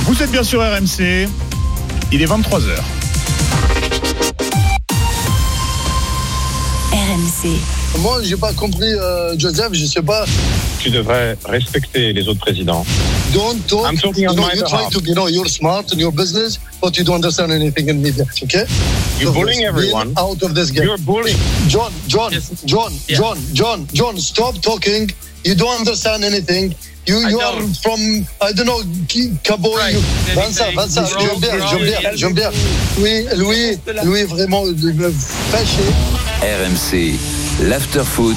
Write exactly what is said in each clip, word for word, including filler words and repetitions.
Vous êtes bien sur R M C, il est vingt-trois heures. R M C. Moi, j'ai pas compris, euh, Joseph, je sais pas. Tu devrais respecter les autres présidents. Don't talk. I'm talking on you know, my you try behalf. to, you know, you're smart in your business, but you don't understand anything in media, okay? You're So bullying let's be everyone. out of this game. You're bullying. John, John, Yes. John, Yeah. John, John, John, stop talking. You don't understand anything. You, I you are don't. from, I don't know, Ki- Cowboy. Right. Vincent, Vincent, Bro, j'aime bien, bro, j'aime bien, yeah. j'aime bien. Louis, Louis, Louis, vraiment, me fait chier. R M C, l'after-foot.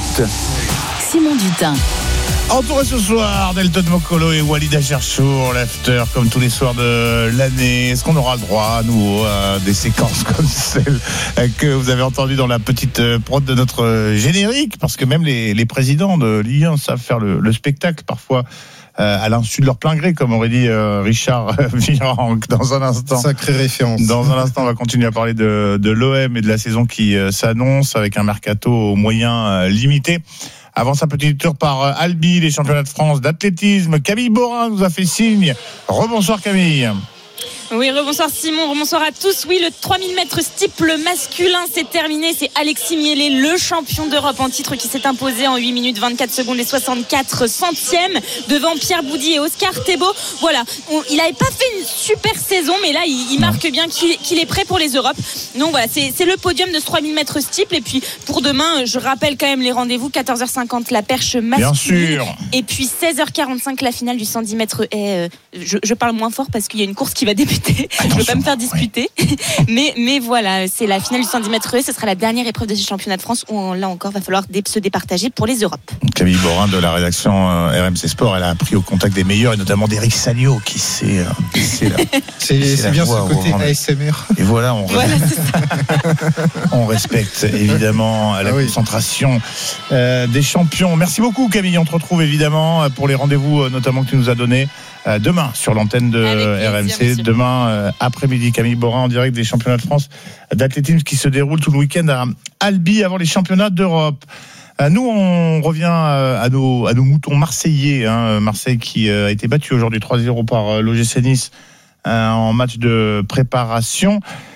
Simon Dutin. Entouré ce soir d'Elton Mokolo et Walid Acharchour, l'after comme tous les soirs de l'année. Est-ce qu'on aura le droit à nouveau à des séquences comme celles que vous avez entendues dans la petite prod de notre générique? Parce que même les, les présidents de Ligue un savent faire le, le spectacle parfois euh, à l'insu de leur plein gré, comme aurait dit euh, Richard Virenque dans un instant. Sacrée référence. Dans un instant, on va continuer à parler de, de l'O M et de la saison qui euh, s'annonce avec un mercato aux moyens euh, limités. Avant sa petite tour par euh, Albi, les championnats de France d'athlétisme. Camille Borin nous a fait signe. Rebonsoir Camille. Oui, rebonsoir Simon, rebonsoir à tous. Oui, le trois mille mètres steeple masculin, c'est terminé. C'est Alexis Miele, le champion d'Europe en titre, qui s'est imposé en huit minutes vingt-quatre secondes et soixante-quatre centièmes devant Pierre Boudy et Oscar Thébault. Voilà, on, il n'avait pas fait une super saison, mais là, il, il marque bien qu'il, qu'il est prêt pour les Europes. Donc voilà, c'est, c'est le podium de ce trois mille mètres steeple. Et puis pour demain, je rappelle quand même les rendez-vous, quatorze heures cinquante la perche masculine. Bien sûr. Et puis seize heures quarante-cinq la finale du cent dix mètres haies. Je, je parle moins fort parce qu'il y a une course qui va débuter. Je ne veux pas me faire disputer, oui. mais, mais voilà, c'est la finale du cent dix mètres haies. Ce sera la dernière épreuve de ce championnat de France où on, là encore, va falloir dé- se départager pour les Europes. Camille Borin de la rédaction euh, R M C Sport, elle a pris au contact des meilleurs et notamment d'Eric Salio qui sait. Euh, c'est la, C'est, c'est, c'est bien voix, ce côté on, A S M R. Et voilà, on, Voilà, respecte, c'est ça. on respecte évidemment la ah oui. concentration euh, des champions. Merci beaucoup Camille, on te retrouve évidemment pour les rendez-vous euh, notamment que tu nous as donnés euh, demain sur l'antenne de Avec R M C, plaisir, demain euh, après-midi. Camille Borin en direct des championnats de France d'athlétisme qui se déroulent tout le week-end à Albi avant les championnats d'Europe. Nous, on revient à nos, à nos moutons marseillais. Hein. Marseille qui a été battu aujourd'hui trois zéro par l'O G C Nice en match de préparation.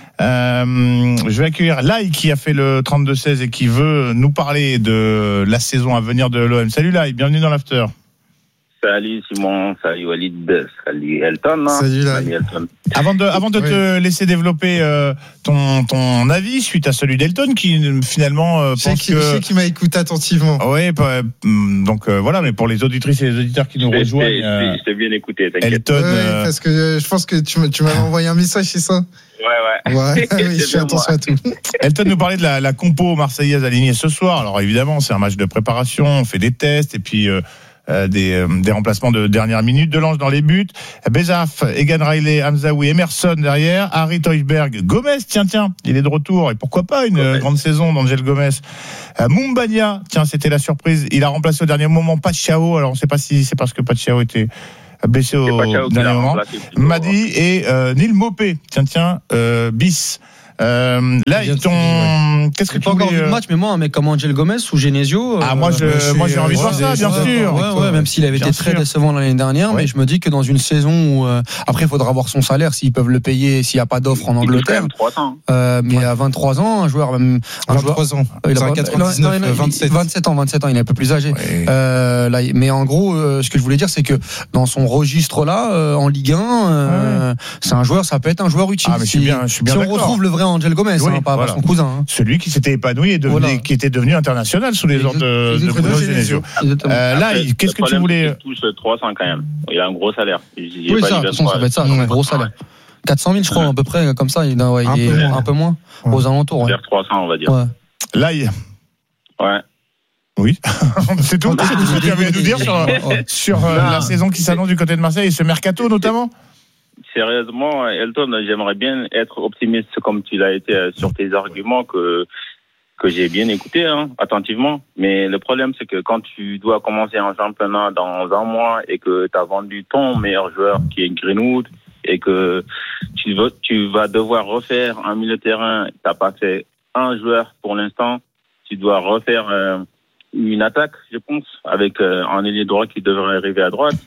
Euh, je vais accueillir Lai qui a fait le trente-deux seize et qui veut nous parler de la saison à venir de l'O M. Salut Lai, bienvenue dans l'after. Salut Simon, salut Walid, salut Elton. Salut, là. Salut Elton. Avant de, avant de Oui. te laisser développer euh, ton, ton avis suite à celui d'Elton qui finalement euh, Je sais pense qui, que... je sais qui m'a écouté attentivement. Oui, bah, donc euh, voilà, mais pour les auditrices et les auditeurs qui nous Je rejoignent, t'ai- euh, je t'ai bien écouté, t'inquiète. Elton, Ouais, euh, parce que euh, je pense que tu, m'as- tu m'avais envoyé un message, c'est ça? Ouais, ouais. Ouais, oui, je C'est fais bien attention à tout. Elton nous parlait de la, la compo marseillaise alignée ce soir. Alors évidemment, c'est un match de préparation, on fait des tests et puis euh, euh, des, euh, des remplacements de dernière minute. Delange dans les buts, Bezaf, Egan Riley, Hamzaoui, Emerson derrière, Harry Teusberg, Gomez, tiens, tiens, il est de retour. Et pourquoi pas une Gomez. grande saison d'Angel Gomez. Euh, Mumbagna, tiens, c'était la surprise. Il a remplacé au dernier moment Pachiao. Alors on ne sait pas si c'est parce que Pachiao était blessé au C'est pas Chao qui dernier l'a moment. remplacé plutôt. Madi et euh, Neil Mopé, tiens, tiens, euh, bis. Euh, là, Bien ils t'ont. fini, Qu'est-ce que J'ai tu pas encore voulais, vu le euh, match, mais moi, un mec comme Angel Gomez ou Genesio. Ah, moi, je, euh, je moi, suis, j'ai envie de euh, voir je ça, suis bien d'accord. sûr. Ouais, ouais, même s'il avait Bien été très sûr. décevant l'année dernière, Ouais. mais je me dis que dans une saison où euh, après il faudra voir son salaire s'ils peuvent le payer, s'il n'y a pas d'offre en Il touche quand Angleterre. même trois cents. Euh, mais à vingt-trois ans, un joueur même un joueur, vingt-trois ans. il a C'est un pas- quatre-vingt-dix-neuf, non, non, il a- vingt-sept. vingt-sept ans, vingt-sept ans, il est un peu plus âgé. Ouais. Euh, là, mais en gros, euh, ce que je voulais dire, c'est que dans son registre là, euh, en Ligue un, euh, c'est un joueur, ça peut être un joueur utile. Ah, mais je suis si, bien- je suis bien si on d'accord. retrouve le vrai Angel Gomez, Oui, hein, pas, pas voilà. son cousin. Hein. Celui qui s'était épanoui et devenu, Voilà. qui était devenu international sous les ordres de, de Exactement. Bruno Genesio. Exactement. Euh, là, Après, il- qu'est-ce le que tu problème, voulais c'est qu'il touche trois cents quand même. Il a un gros salaire. J'y ai Oui, pas ça, dit de toute façon, ça va être ça, vingt-trois. un gros salaire. quatre cent mille, je crois, à peu près, comme ça. Il, ouais, il Un est peu moins. un peu moins, Ouais. aux alentours. Ouais. Vers trois cents, on va dire. Ouais. Là, il... Ouais. Oui, c'est tout. Qu'est-ce que tu avais à nous dire sur, Ouais. sur euh, Non. la saison qui s'annonce du côté de Marseille et ce mercato notamment? Sérieusement, Elton, j'aimerais bien être optimiste comme tu l'as été euh, sur tes arguments que que j'ai bien écouté hein, attentivement. Mais le problème, c'est que quand tu dois commencer un championnat dans un mois et que tu as vendu ton meilleur joueur qui est Greenwood et que tu, veux, tu vas devoir refaire un milieu de terrain, tu n'as pas fait un joueur pour l'instant, tu dois refaire euh, une attaque, je pense, avec euh, un ailier droit qui devrait arriver à droite.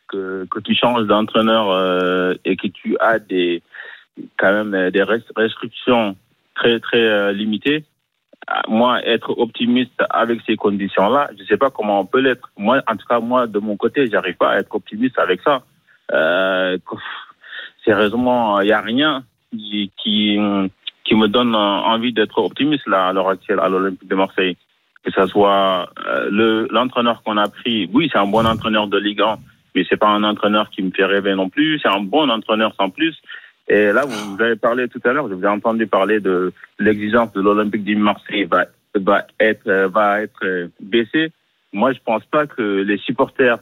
que, que tu changes d'entraîneur euh, et que tu as des quand même des restrictions très très euh, limitées, moi, être optimiste avec ces conditions-là, je ne sais pas comment on peut l'être. Moi, en tout cas, moi, de mon côté, j'arrive pas à être optimiste avec ça. Euh, sérieusement, il n'y a rien qui, qui, qui me donne envie d'être optimiste là, à l'heure actuelle à l'Olympique de Marseille. Que ce soit euh, le, l'entraîneur qu'on a pris, oui, c'est un bon entraîneur de Ligue un, mais c'est pas un entraîneur qui me fait rêver non plus. C'est un bon entraîneur sans plus. Et là, vous avez parlé tout à l'heure, je vous ai entendu parler de l'exigence de l'Olympique de Marseille va, va être, va être baissée. Moi, je pense pas que les supporters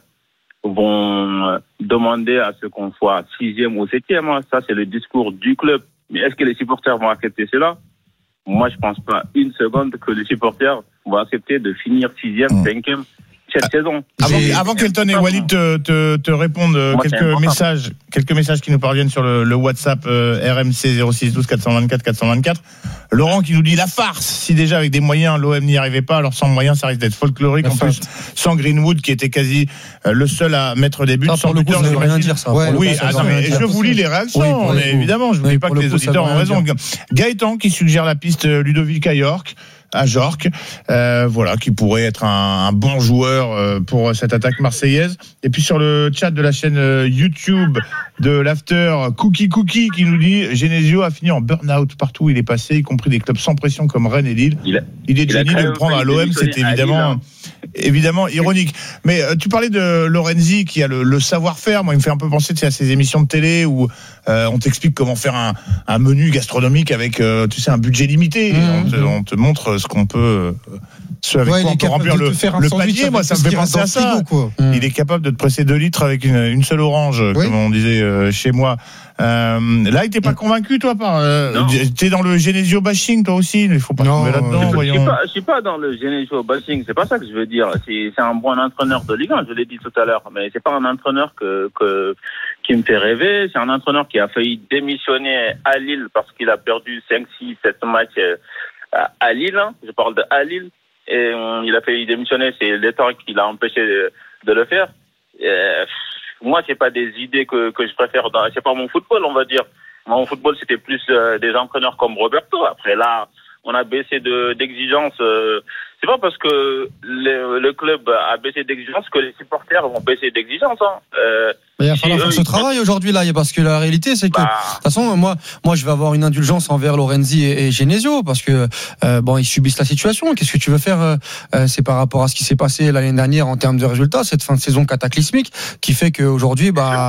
vont demander à ce qu'on soit sixième ou septième. Ça, c'est le discours du club. Mais est-ce que les supporters vont accepter cela? Moi, je pense pas une seconde que les supporters vont accepter de finir sixième, mmh. cinquième cette saison. Avant, avant qu'Elton et Walid te, te, te répondent, Moi, quelques messages, quelques messages qui nous parviennent sur le, le WhatsApp euh, R M C zéro six douze quatre cent vingt-quatre quatre cent vingt-quatre. Laurent qui nous dit la farce. Si déjà avec des moyens l'O M n'y arrivait pas, alors sans moyens ça risque d'être folklorique. La en plus, sans Greenwood qui était quasi euh, le seul à mettre des buts. Ça, sans pour le coup, buteur, ça veut rien dire ça. Ouais, oui, coup, ça attends, mais je vous lis les réactions. Oui, mais évidemment, je ne oui, dis pas que les coup, auditeurs ont raison. Dire. Gaëtan qui suggère la piste Ludovic à York. à Jorque, euh, voilà, qui pourrait être un, un bon joueur euh, pour cette attaque marseillaise. Et puis sur le chat de la chaîne euh, YouTube de l'After, Cookie Cookie qui nous dit Genesio a fini en burn-out partout où il est passé, y compris des clubs sans pression comme Rennes et Lille. Il, a, il est génie de le prendre à l'O M, c'est évidemment... Lille, hein. Évidemment ironique. Mais euh, tu parlais de Lorenzi qui a le, le savoir-faire. Moi, il me fait un peu penser tu sais, à ces émissions de télé où euh, on t'explique comment faire un, un menu gastronomique avec euh, tu sais, un budget limité. Mmh. On, te, on te montre ce qu'on peut, euh, ce avec ouais, quoi on peut remplir le, le panier. Moi, ça me fait penser à ça. Frigo, mmh. Il est capable de te presser deux litres avec une, une seule orange, oui. comme on disait euh, chez moi. Euh, là, il t'es pas mmh. convaincu, toi, par. Euh, t'es dans le Genesio bashing, toi aussi. Il faut pas tomber là-dedans. Je suis pas, je suis pas dans le Genesio bashing. C'est pas ça que je veux dire. C'est, c'est un bon entraîneur de Ligue un, je l'ai dit tout à l'heure. Mais c'est pas un entraîneur que, que qui me fait rêver. C'est un entraîneur qui a failli démissionner à Lille parce qu'il a perdu cinq, six, sept matchs à Lille. Je parle de à Lille. Et il a failli démissionner. C'est l'État qui l'a empêché de, de le faire. Et, moi, c'est pas des idées que, que je préfère dans, c'est pas mon football, on va dire. Mon football, c'était plus euh, des entraîneurs comme Roberto. Après, là, on a baissé de, d'exigence. Euh, c'est pas parce que le, le club a baissé d'exigence que les supporters vont baisser d'exigence, hein. Euh, il va falloir faire ce travail aujourd'hui là, parce que la réalité c'est que bah... de toute façon moi moi je vais avoir une indulgence envers Lorenzi et, et Genesio parce que euh, bon ils subissent la situation. Qu'est-ce que tu veux faire euh, c'est par rapport à ce qui s'est passé l'année dernière en termes de résultats, cette fin de saison cataclysmique qui fait qu'aujourd'hui bah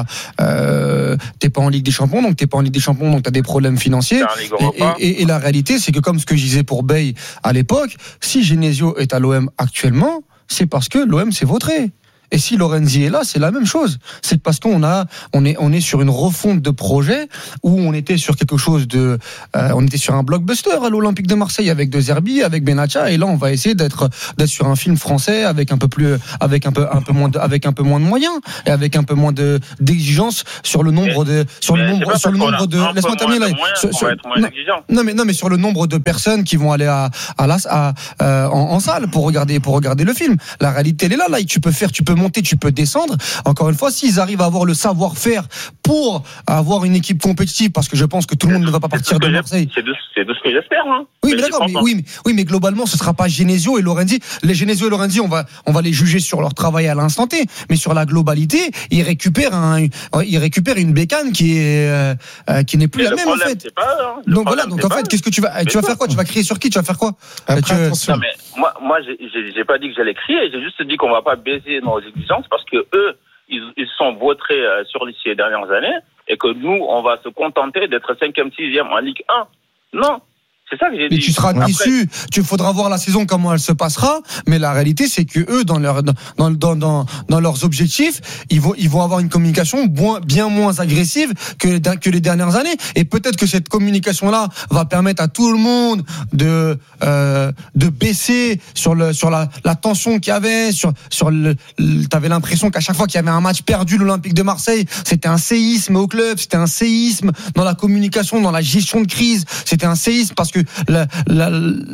euh, t'es pas en Ligue des Champions, donc t'es pas en Ligue des Champions, donc t'as des problèmes financiers. Et, et, et, et la réalité c'est que comme ce que je disais pour Bey à l'époque, si Genesio est à l'O M actuellement, c'est parce que l'O M s'est vautré. Et si Lorenzi est là, c'est la même chose. C'est parce qu'on a, on est, on est sur une refonte de projet où on était sur quelque chose de, euh, on était sur un blockbuster à l'Olympique de Marseille avec De Zerbi, avec Benatia, et là on va essayer d'être, d'être sur un film français avec un peu plus, avec un peu, un peu moins de, avec un peu moins de moyens et avec un peu moins de d'exigence sur le nombre de, sur le nombre, sur le nombre de, laisse-moi terminer là. Sur, sur, non, non mais non mais sur le nombre de personnes qui vont aller à, à la, à, euh, en, en salle pour regarder, pour regarder le film. La réalité elle est là, là tu peux faire, tu peux monter, tu peux descendre. Encore une fois, s'ils arrivent à avoir le savoir-faire pour avoir une équipe compétitive, parce que je pense que tout le monde ne va pas partir de Marseille. C'est de, c'est de ce que j'espère. Hein. Oui, mais, mais d'accord. Mais, oui, mais, oui, mais globalement, ce sera pas Genesio et Lorenzi. Les Genesio et Lorenzi, on va, on va les juger sur leur travail à l'instant T, mais sur la globalité, ils récupèrent un, ils récupèrent une bécane qui est, euh, qui n'est plus mais la même problème, en fait. Pas, hein. Donc voilà. Donc en fait, qu'est-ce que tu vas, tu vas faire quoi? Tu vas crier sur qui? Tu vas faire quoi? Après, tu... attention. Non, mais moi, moi, j'ai, j'ai, j'ai pas dit que j'allais crier. J'ai juste dit qu'on va pas baisser nos exigences parce que eux, ils, ils sont vautrés euh, sur les ces dernières années et que nous, on va se contenter d'être cinquième, sixième en Ligue un. Non. C'est ça que j'ai mais dit. Mais tu seras Après... déçu. Tu faudra voir la saison comment elle se passera. Mais la réalité, c'est que eux, dans leur dans dans dans, dans leurs objectifs, ils vont ils vont avoir une communication bien, bien moins agressive que que les dernières années. Et peut-être que cette communication-là va permettre à tout le monde de euh, de baisser sur le sur la la tension qu'il y avait sur sur le. le t'avais l'impression qu'à chaque fois qu'il y avait un match perdu, l'Olympique de Marseille, c'était un séisme au club, c'était un séisme dans la communication, dans la gestion de crise, c'était un séisme parce que que la, la,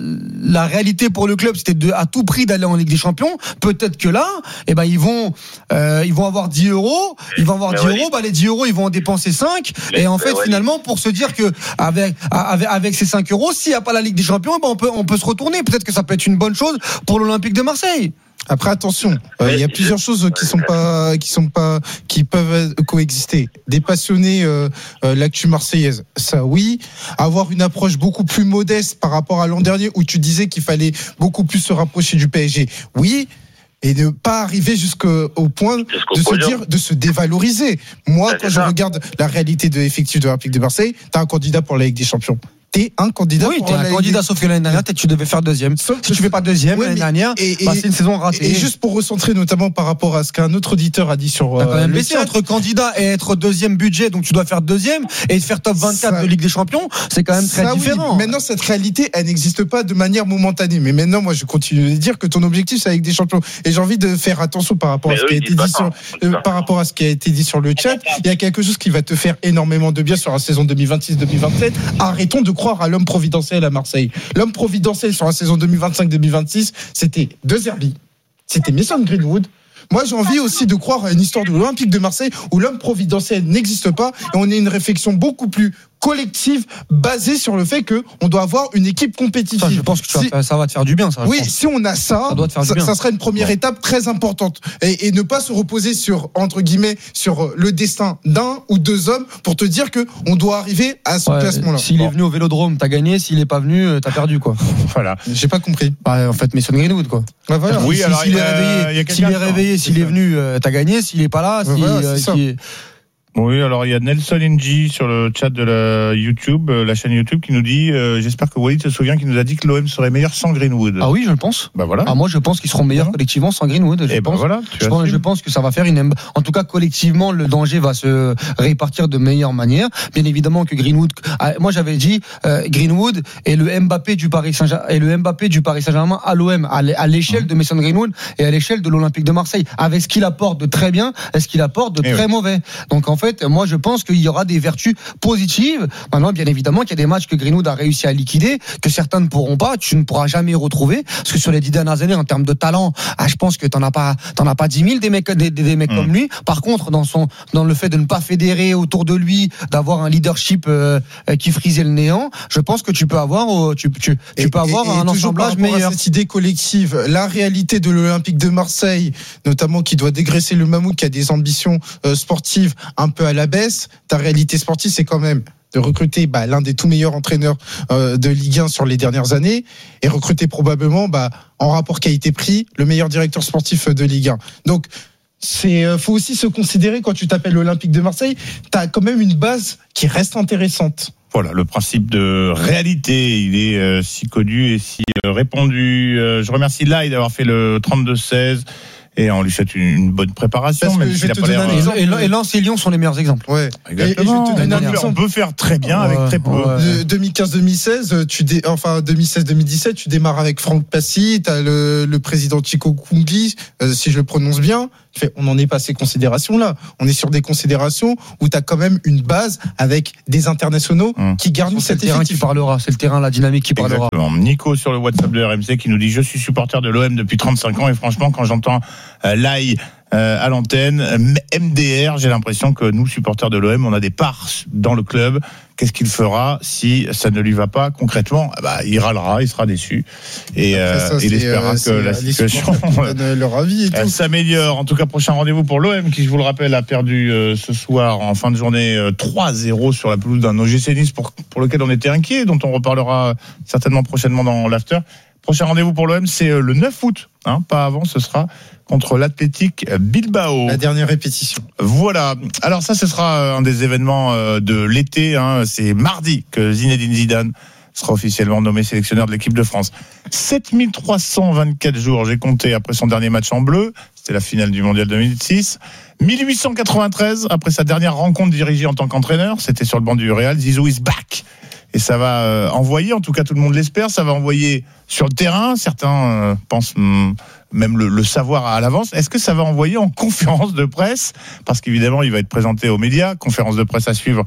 la réalité pour le club, c'était de, à tout prix d'aller en Ligue des Champions. Peut-être que là, eh ben, ils vont, euh, ils vont avoir dix euros, ils vont avoir mais dix ouais. euros, bah, les dix euros, ils vont en dépenser cinq. Mais et en mais fait, ouais. finalement, pour se dire que, avec, avec, avec ces cinq euros, s'il n'y a pas la Ligue des Champions, eh ben, on peut, on peut se retourner. Peut-être que ça peut être une bonne chose pour l'Olympique de Marseille. Après, attention, il euh, y a plusieurs choses qui sont pas, qui sont pas, qui peuvent coexister. Des passionnés, euh, euh, l'actu marseillaise, ça oui. Avoir une approche beaucoup plus modeste par rapport à l'an dernier où tu disais qu'il fallait beaucoup plus se rapprocher du P S G, oui. Et ne pas arriver jusqu'au point Jusqu'au de se podium. dire, de se dévaloriser. Moi, Ça, quand c'est je ça. regarde la réalité de l'effectif de l'Olympique de Marseille, t'as un candidat pour la Ligue des Champions. T'es un candidat Oui, pour t'es la un Ligue candidat, des... sauf que l'année dernière, tu devais faire deuxième. Sauf Si que- tu fais pas deuxième Ouais, l'année mais- dernière, et- bah, et- c'est une saison ratée. Et juste pour recentrer notamment par rapport à ce qu'un autre auditeur a dit sur T'as quand euh, même le baissé chat. entre candidat et être deuxième budget, donc tu dois faire deuxième et faire top vingt-quatre Ça- de Ligue des Champions, c'est quand même très Ça, oui. différent. Maintenant, cette réalité, elle n'existe pas de manière momentanée. Mais maintenant, moi, je continue de dire que ton objectif, c'est avec des champions. Et j'ai envie de faire attention par rapport Mais à ce eux, qui a ils été disent pas dit ça. sur, Ils disent euh, pas par ça. rapport à ce qui a été dit sur le chat. Il y a quelque chose qui va te faire énormément de bien sur la saison deux mille vingt-six deux mille vingt-sept. Arrêtons de croire à l'homme providentiel à Marseille. L'homme providentiel sur la saison deux mille vingt-cinq deux mille vingt-six, c'était De Zerbi, c'était Mason Greenwood. Moi, j'ai envie aussi de croire à une histoire de l'Olympique de Marseille où l'homme providentiel n'existe pas et on a une réflexion beaucoup plus collective basée sur le fait que on doit avoir une équipe compétitive. Ça, je pense que tu vas Si- faire- ça va te faire du bien, ça. je oui, pense. si on a ça, Ça doit te faire du ça, bien. ça serait une première Ouais. étape très importante. Et, et ne pas se reposer sur, entre guillemets, sur le destin d'un ou deux hommes pour te dire que on doit arriver à ce Ouais, classement-là. S'il Bon, est venu au Vélodrome, t'as gagné. S'il est pas venu, euh, t'as perdu, quoi. Voilà. j'ai pas compris. Bah, en fait, Mason Greenwood, quoi. Ouais, voilà. Oui, Si- alors, s'il il y est a- il y a réveillé, quelqu'un s'il est de- réveillé, c'est s'il est ça. venu, euh, t'as gagné. S'il est pas là, Ouais, si, voilà, euh, c'est ça. si- Oui, alors il y a Nelson Ng sur le chat de la YouTube, euh, la chaîne YouTube, qui nous dit euh, j'espère que Walid se souvient qu'il nous a dit que l'O M serait meilleur sans Greenwood. Ah oui, je le pense. Bah voilà. Ah, moi, je pense qu'ils seront meilleurs Non. collectivement sans Greenwood. Je Et ben pense. voilà, tu Je pense, assumes. je pense que ça va faire une. En tout cas, collectivement, le danger va se répartir de meilleure manière. Bien évidemment que Greenwood. Ah, moi, j'avais dit euh, Greenwood et le Mbappé du Paris Saint-Germain et le Mbappé du Paris Saint-Germain à l'O M, à l'é- à l'échelle de Mason Greenwood et à l'échelle de l'Olympique de Marseille, avec ce qu'il apporte de très bien et ce qu'il apporte de Eh très oui. mauvais. Donc en fait, moi, je pense qu'il y aura des vertus positives. Maintenant, bien évidemment, qu'il y a des matchs que Greenwood a réussi à liquider, que certains ne pourront pas. Tu ne pourras jamais retrouver, parce que sur les dix dernières années, en termes de talent, ah, je pense que t'en as pas, t'en as pas dix mille des mecs, des, des, des mecs Mm. comme lui. Par contre, dans son, dans le fait de ne pas fédérer autour de lui, d'avoir un leadership euh, euh, qui frisait le néant, je pense que tu peux avoir, euh, tu, tu, tu Et- peux avoir et- et un toujours par assemblage rapport à meilleur. cette idée collective, la réalité de l'Olympique de Marseille, notamment qui doit dégraisser le Mammouth, qui a des ambitions euh, sportives un peu à la baisse. Ta réalité sportive, c'est quand même de recruter bah, l'un des tout meilleurs entraîneurs euh, de Ligue un sur les dernières années et recruter probablement, bah, en rapport qualité-prix, le meilleur directeur sportif de Ligue un. Donc, c'est euh, faut aussi se considérer quand tu t'appelles l'Olympique de Marseille, tu as quand même une base qui reste intéressante. Voilà, le principe de réalité, il est euh, si connu et si euh, répandu. Euh, je remercie Lai d'avoir fait le trente-deux seize et on lui souhaite une, une bonne préparation, Parce que même je s'il vais a te pas donner l'air. un euh, exemple. Et, et Lens et Lyon sont les meilleurs exemples. Ouais. Exactement. Et- et je vais te donner on, un peut, exemple. on peut faire très bien avec Ouais, très peu. ouais. De deux mille quinze deux mille seize, tu dé... enfin deux mille seize deux mille dix-sept, tu démarres avec Franck Passy, t'as le, le président Chico Kumbi, euh, si je le prononce bien. Fait, on n'en est pas à ces considérations-là. On est sur des considérations où t'as quand même une base avec des internationaux Hum. qui garnissent C'est le cet terrain qui effectif. parlera. C'est le terrain, la dynamique qui parlera. Exactement. Nico sur le WhatsApp de R M C qui nous dit je suis supporter de l'O M depuis trente-cinq ans et franchement quand j'entends euh, Lai euh, à l'antenne, M D R, j'ai l'impression que nous supporters de l'O M, on a des parts dans le club. Qu'est-ce qu'il fera si ça ne lui va pas concrètement? Ah bah, il râlera, il sera déçu et Après ça, euh, il c'est, espérera euh, que c'est, la euh, les situation supporters qui donnent leur avis et elle tout. s'améliore. En tout cas, prochain rendez-vous pour l'O M qui, je vous le rappelle, a perdu euh, ce soir en fin de journée euh, trois zéro sur la pelouse d'un O G C Nice pour, pour lequel on était inquiet, dont on reparlera certainement prochainement dans l'after. Prochain rendez-vous pour l'O M, c'est euh, le neuf août, hein, pas avant, ce sera contre l'Athletic Bilbao. La dernière répétition. Voilà. Alors ça, ce sera un des événements euh, de l'été. Hein. C'est mardi que Zinedine Zidane sera officiellement nommé sélectionneur de l'équipe de France. sept mille trois cent vingt-quatre jours, j'ai compté, après son dernier match en bleu. C'était la finale du Mondial deux mille six. mille huit cent quatre-vingt-treize, après sa dernière rencontre dirigée en tant qu'entraîneur. C'était sur le banc du Real. Zizou is back. Et ça va euh, envoyer, en tout cas tout le monde l'espère, ça va envoyer sur le terrain. Certains euh, pensent hum, même le, le savoir à l'avance. Est-ce que ça va envoyer en conférence de presse? Parce qu'évidemment, il va être présenté aux médias. Conférence de presse à suivre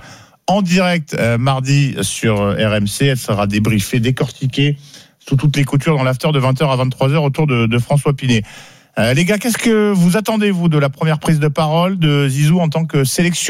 en direct euh, mardi sur euh, R M C. Elle sera débriefée, décortiquée sous toutes les coutures dans l'after de vingt heures à vingt-trois heures autour de, de François Pinet. Euh, les gars, qu'est-ce que vous attendez, vous, de la première prise de parole de Zizou en tant que sélectionneur ?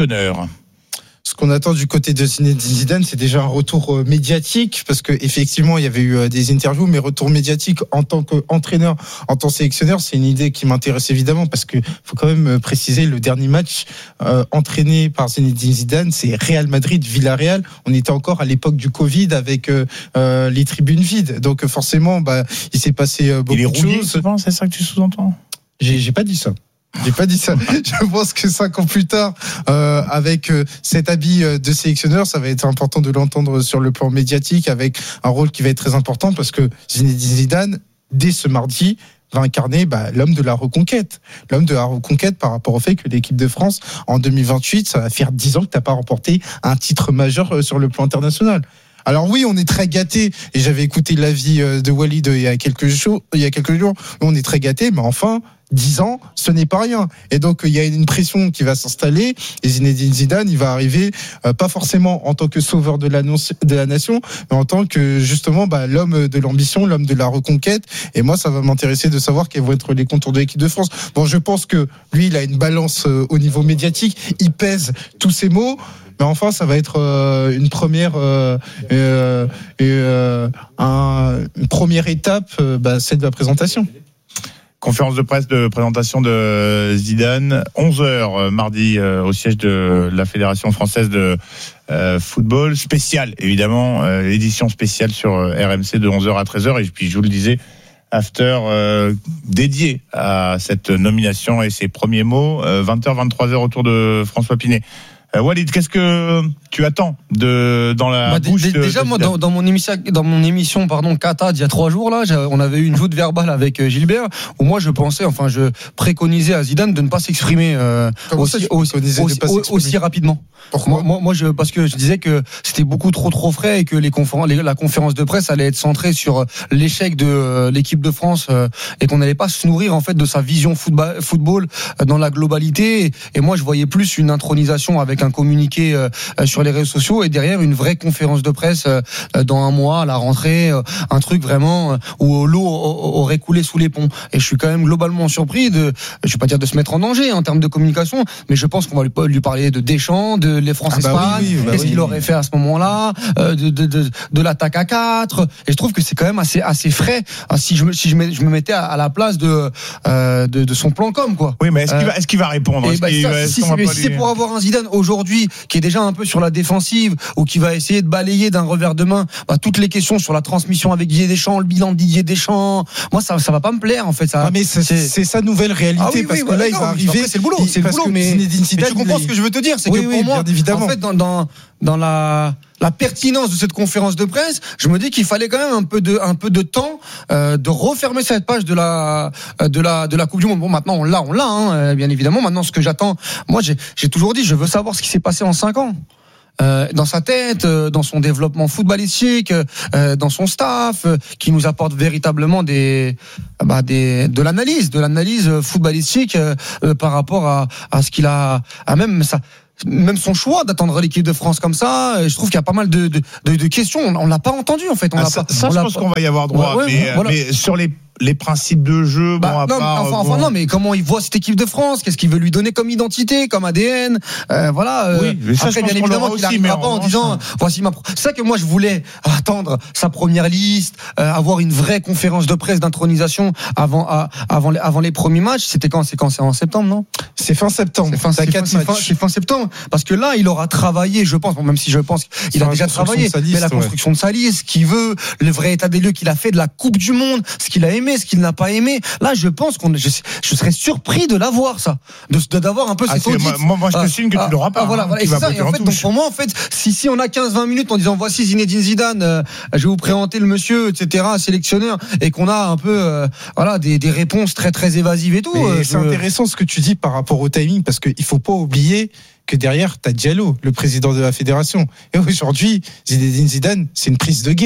Ce qu'on attend du côté de Zinedine Zidane, c'est déjà un retour médiatique, parce que effectivement, il y avait eu des interviews, mais retour médiatique en tant qu'entraîneur, en tant que sélectionneur, c'est une idée qui m'intéresse évidemment, parce que faut quand même préciser, le dernier match euh, entraîné par Zinedine Zidane, c'est Real Madrid-Villarreal. On était encore à l'époque du Covid avec euh, les tribunes vides, donc forcément, bah, il s'est passé beaucoup il est de rouillé, choses. souvent, c'est ça que tu sous-entends ? J'ai, j'ai pas dit ça. J'ai pas dit ça. Je pense que cinq ans plus tard, euh, avec euh, cet habit euh, de sélectionneur, ça va être important de l'entendre sur le plan médiatique, avec un rôle qui va être très important, parce que Zinedine Zidane, dès ce mardi, va incarner bah, l'homme de la reconquête. L'homme de la reconquête par rapport au fait que l'équipe de France, en deux mille vingt-huit, ça va faire dix ans que t'as pas remporté un titre majeur euh, sur le plan international. Alors oui, on est très gâtés, et j'avais écouté l'avis de Walid il y a quelques jours, il y a quelques jours, on est très gâtés, mais enfin, dix ans, ce n'est pas rien. Et donc, il y a une pression qui va s'installer, et Zinedine Zidane, il va arriver, euh, pas forcément en tant que sauveur de la, de la nation, mais en tant que, justement, bah, l'homme de l'ambition, l'homme de la reconquête. Et moi, ça va m'intéresser de savoir quels vont être les contours de l'équipe de France. Bon, je pense que lui, il a une balance euh, au niveau médiatique, il pèse tous ses mots. Mais enfin, ça va être euh, une première, euh, euh, euh, un, une première étape, euh, bah, celle de la présentation. Conférence de presse de présentation de Zidane, onze heures mardi euh, au siège de la Fédération française de euh, football, spécial évidemment, euh, édition spéciale sur euh, R M C de onze heures à treize heures, et puis je vous le disais, after euh, dédié à cette nomination et ses premiers mots, euh, vingt heures, vingt-trois heures autour de François Pinet. Euh, Walid, qu'est-ce que tu attends de dans la bah, bouche d- de, déjà de moi dans, dans mon émission dans mon émission pardon Kata il y a trois jours là, on avait eu une joute verbale avec Gilbert où moi je pensais enfin je préconisais à Zidane de ne pas s'exprimer euh, aussi, ça, aussi, aussi, pas s'exprimer aussi rapidement. Pourquoi ? moi, moi je parce que je disais que c'était beaucoup trop trop frais et que les conférences les, la conférence de presse allait être centrée sur l'échec de euh, l'équipe de France euh, et qu'on n'allait pas se nourrir en fait de sa vision football, football euh, dans la globalité. Et, et moi je voyais plus une intronisation avec un communiqué euh, sur les réseaux sociaux et derrière une vraie conférence de presse euh, dans un mois à la rentrée, euh, un truc vraiment euh, où l'eau aurait coulé sous les ponts. Et je suis quand même globalement surpris de, je vais pas dire de se mettre en danger en termes de communication, mais je pense qu'on va lui, lui parler de Deschamps, de les France-Espagne, ah bah oui, oui, bah qu'est-ce oui. qu'il aurait fait à ce moment-là, euh, de, de, de, de l'attaque à quatre. Et je trouve que c'est quand même assez, assez frais. Si je me, si je me, je me mettais à, à la place de, euh, de, de son plan com, quoi. Oui, mais est-ce qu'il va, est-ce qu'il va répondre? Bah ça, va, si, si, mais si c'est pour avoir un Zidane aujourd'hui qui est déjà un peu sur la défensive ou qui va essayer de balayer d'un revers de main bah, toutes les questions sur la transmission avec Didier Deschamps, le bilan de Didier Deschamps, moi ça ça va pas me plaire en fait. Ça, ah, mais c'est, c'est... c'est sa nouvelle réalité ah, oui, parce oui, que ouais, là il va arriver. Après, c'est le boulot, c'est le boulot. Mais, mais tu comprends ce que je veux te dire, c'est oui, que pour oui, moi, en fait, dans, dans dans la la pertinence de cette conférence de presse, je me dis qu'il fallait quand même un peu de un peu de temps euh, de refermer cette page de la de la de la Coupe du Monde. Bon, maintenant on l'a, on l'a, hein, bien évidemment. Maintenant, ce que j'attends, moi, j'ai j'ai toujours dit, je veux savoir ce qui s'est passé en cinq ans. Euh, dans sa tête, euh, dans son développement footballistique, euh, dans son staff, euh, qui nous apporte véritablement des, bah, des, de l'analyse, de l'analyse footballistique euh, euh, par rapport à, à ce qu'il a, à même ça. Même son choix d'attendre l'équipe de France comme ça, je trouve qu'il y a pas mal de, de, de, de questions. On, on l'a pas entendu en fait. On ah, l'a ça, pas, ça on je l'a pense pas... qu'on va y avoir droit. Ouais, ouais, mais, voilà. mais sur les les principes de jeu, bah, bon, à non, part, enfin, bon... enfin, non, mais comment il voit cette équipe de France? Qu'est-ce qu'il veut lui donner comme identité, comme A D N? euh, Voilà. Euh, oui, mais ça, après, bien évidemment, qu'il n'arrivera pas en disant, voici ma. C'est ça que moi je voulais attendre sa première liste, euh, avoir une vraie conférence de presse d'intronisation avant, à, avant, les, avant les premiers matchs. C'était quand? C'est quand? C'est en septembre, non? C'est fin septembre. C'est fin, c'est fin, c'est fin, c'est fin septembre. Parce que là, il aura travaillé, je pense, bon, même si je pense qu'il a déjà travaillé, liste, mais la construction ouais. de sa liste, ce qu'il veut, le vrai état des lieux qu'il a fait de la Coupe du Monde, ce qu'il a aimé, ce qu'il n'a pas aimé. Là, je pense qu'on, je, je serais surpris de l'avoir, ça, de, de d'avoir un peu ah, cette audit. Moi, moi, je te ah, signe que ah, tu l'auras pas. Ah, voilà, hein, voilà. Et, c'est ça, et en fait, donc, pour moi, en fait, si, si on a quinze vingt minutes en disant voici Zinedine Zidane, euh, je vais vous présenter le monsieur, et cetera, sélectionneur, et qu'on a un peu, euh, voilà, des, des réponses très, très évasives et tout. Euh, c'est je... intéressant ce que tu dis par rapport au timing, parce qu'il faut pas oublier que derrière, t'as Diallo, le président de la fédération. Et aujourd'hui, Zinedine Zidane, c'est une prise de guerre.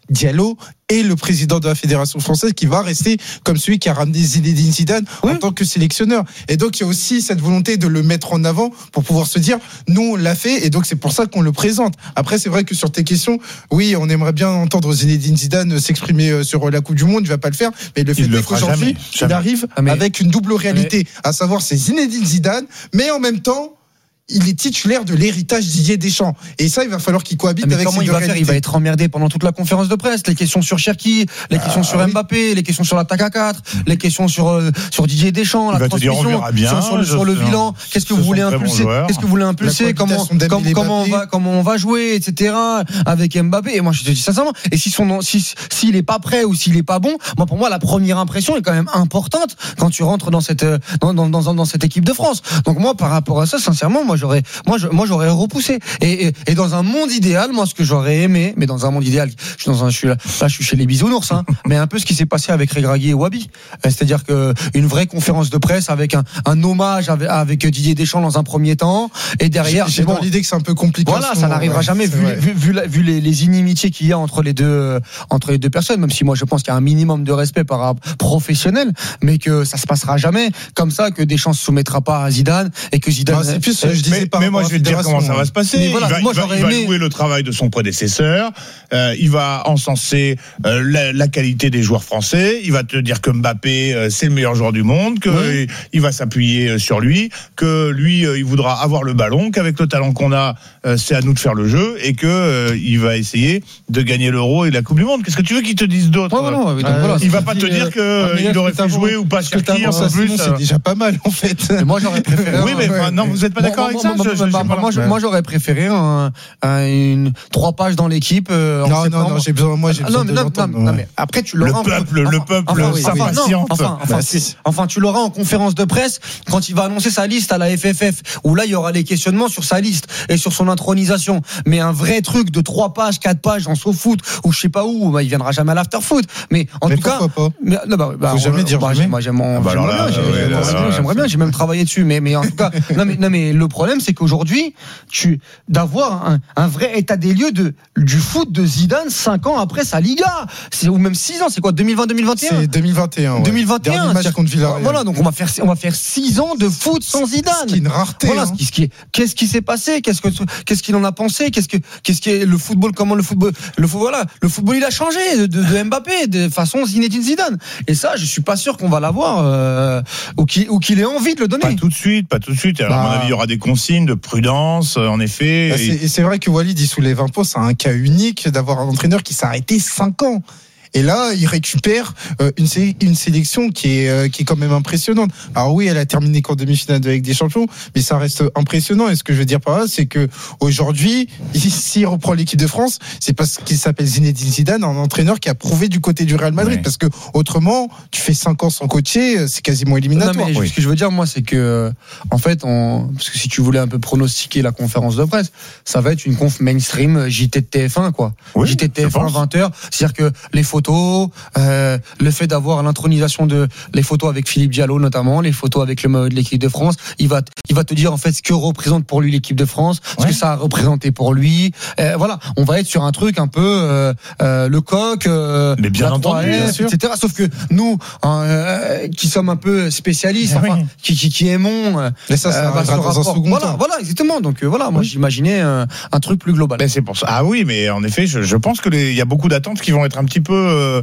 Diallo et le président de la fédération française qui va rester comme celui qui a ramené Zinedine Zidane oui. en tant que sélectionneur. Et donc il y a aussi cette volonté de le mettre en avant pour pouvoir se dire nous on l'a fait et donc c'est pour ça qu'on le présente. Après c'est vrai que sur tes questions, oui on aimerait bien entendre Zinedine Zidane s'exprimer sur la Coupe du Monde, il va pas le faire, mais le fait est qu'aujourd'hui jamais, jamais. il arrive ah, mais... avec une double réalité, mais... à savoir c'est Zinedine Zidane, mais en même temps il est titulaire de l'héritage Didier Deschamps. Et ça, il va falloir qu'il cohabite mais avec comment ses il va faire ? Il va être emmerdé pendant toute la conférence de presse. Les questions sur Cherki, les questions ah, sur oui. Mbappé, les questions sur l'attaque à quatre, les questions sur euh, sur Didier Deschamps, il la transmission, dire, on verra bien, sur, sur, le, sur le bilan. Qu'est-ce que vous voulez impulser ? Qu'est-ce que vous voulez impulser ? Comment comment, comment on va comment on va jouer, et cetera. Avec Mbappé. Et moi, je te dis sincèrement. Et si son si s'il est pas prêt ou s'il est pas bon, moi pour moi la première impression est quand même importante quand tu rentres dans cette dans dans dans, dans cette équipe de France. Donc moi par rapport à ça, sincèrement, moi j'aurais moi je Moi, j'aurais repoussé. Et, et, et dans un monde idéal, moi, ce que j'aurais aimé, mais dans un monde idéal, je suis dans un, je suis là, là, je suis chez les bisounours, hein, mais un peu ce qui s'est passé avec Regragui et Wabi. C'est-à-dire que une vraie conférence de presse avec un, un hommage avec, avec Didier Deschamps dans un premier temps, et derrière. J'ai bon, dans l'idée que c'est un peu compliqué. Voilà, ça n'arrivera ouais, jamais, vu, vu, vu, la, vu les, les inimitiés qu'il y a entre les deux, entre les deux personnes, même si moi, je pense qu'il y a un minimum de respect par rapport professionnel, mais que ça se passera jamais comme ça, que Deschamps se soumettra pas à Zidane, et que Zidane. Non, c'est plus, je disais mais, pas. Mais moi, je vais te dire comment ça va se passer. Voilà, il va, moi, il va, il va aimé... louer le travail de son prédécesseur. Euh, il va encenser euh, la, la qualité des joueurs français. Il va te dire que Mbappé euh, c'est le meilleur joueur du monde, que oui. il va s'appuyer sur lui, que lui euh, il voudra avoir le ballon, qu'avec le talent qu'on a, euh, c'est à nous de faire le jeu, et que euh, il va essayer de gagner l'Euro et la Coupe du Monde. Qu'est-ce que tu veux qu'il te dise d'autre ? ouais, non, euh, voilà, Il va pas te dire qu'il euh, aurait fait jouer ou pas Cherki. En plus, c'est déjà pas mal en fait. Mais moi j'aurais préféré. Oui, mais ouais, non, vous êtes pas d'accord avec ça ? Moi j'aurais préféré un, un, une trois pages dans l'équipe. Euh, non, non, non, j'ai besoin, moi j'ai besoin non, de non, l'entendre. non, mais après tu l'auras. Le peuple, enfin, le peuple, enfin, sa enfin, patiente. Non, enfin, enfin, bah, si. enfin, tu l'auras en conférence de presse quand il va annoncer sa liste à la F F F, où là il y aura les questionnements sur sa liste et sur son intronisation. Mais un vrai truc de trois pages, quatre pages en SoFoot ou je sais pas où, bah, il viendra jamais à l'afterfoot. Mais en mais tout cas, pas. Mais, non, bah, bah, faut jamais on, dire bah, jamais. Moi j'aime, ah bah j'aimerais, là, bien, ouais, j'aimerais, là, bien, là, j'aimerais bien, j'ai même travaillé dessus. Mais, mais en tout cas, non mais, non mais le problème c'est qu'aujourd'hui, tu d'avoir un, un vrai état des lieux de du foot de Zidane cinq ans après sa Liga, c'est ou même six ans, c'est quoi deux mille vingt deux mille vingt et un C'est deux mille vingt et un. Ouais. deux mille vingt et un. Dernier match contre Villarreal. Voilà, donc on va faire on va faire six ans de foot sans Zidane. Ce qui est une rareté. Voilà, hein. ce qui, ce qui est, qu'est-ce qui s'est passé, qu'est-ce que qu'est-ce qu'il en a pensé, qu'est-ce que qu'est-ce qui est le football, comment le football le football, voilà, le football il a changé de, de, de Mbappé de façon Zinedine Zidane. Et ça, je suis pas sûr qu'on va l'avoir euh, ou qu'il ou qu'il ait envie de le donner. Pas tout de suite, pas tout de suite. Alors, bah, à mon avis, il y aura des consignes de prudence, en effet. Bah, et... C'est, et c'est vrai que Walid il soulève un peu, c'est un cas unique d'avoir un entraîneur qui s'est arrêté cinq ans. Et là, il récupère euh, une, sé- une sélection qui est, euh, qui est quand même impressionnante. Alors oui, elle a terminé qu'en demi-finale de Ligue des Champions, mais ça reste impressionnant. Et ce que je veux dire par là, c'est que aujourd'hui, s'il reprend l'équipe de France, c'est parce qu'il s'appelle Zinedine Zidane, un entraîneur qui a prouvé du côté du Real Madrid. Ouais. Parce que autrement, tu fais cinq ans sans coacher, c'est quasiment éliminatoire. Non, mais oui. Ce que je veux dire, moi, c'est que, en fait, on, parce que si tu voulais un peu pronostiquer la conférence de presse, ça va être une conf mainstream J T de T F un, quoi. Oui, J T de T F un, vingt heures. C'est-à-dire que les photos, Euh, le fait d'avoir l'intronisation de les photos avec Philippe Diallo notamment, les photos avec le maillot de l'équipe de France, il va il va te dire en fait ce que représente pour lui l'équipe de France, ce ouais. que ça a représenté pour lui. Euh, voilà, on va être sur un truc un peu euh, euh, le coq, euh, mais bien entendu, bien et cetera. Sauf que nous, euh, qui sommes un peu spécialistes, enfin, oui. qui, qui qui aimons, euh, mais ça, ça euh, bah, ce rapport, un second voilà, temps. voilà, exactement. Donc euh, voilà, moi oui. j'imaginais euh, un truc plus global. Ben, c'est pour ça. Ah oui, mais en effet, je, je pense que les, il y a beaucoup d'attentes qui vont être un petit peu euh,